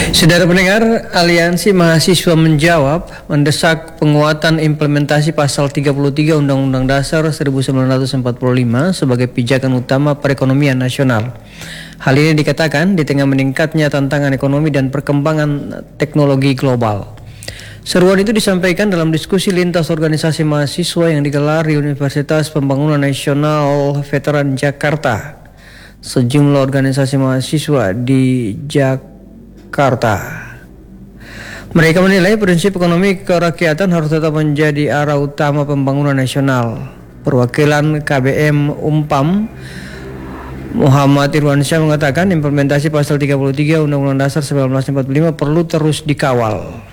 Saudara pendengar, Aliansi Mahasiswa menjawab mendesak penguatan implementasi pasal 33 Undang-Undang Dasar 1945 sebagai pijakan utama perekonomian nasional. Hal ini dikatakan di tengah meningkatnya tantangan ekonomi dan perkembangan teknologi global. Seruan itu disampaikan dalam diskusi lintas organisasi mahasiswa yang digelar di Universitas Pembangunan Nasional Veteran Jakarta. Sejumlah organisasi mahasiswa di Jakarta. Mereka menilai prinsip ekonomi kerakyatan harus tetap menjadi arah utama pembangunan nasional. Perwakilan KBM Umpam Muhammad Irwansyah mengatakan implementasi pasal 33 Undang-Undang Dasar 1945 perlu terus dikawal.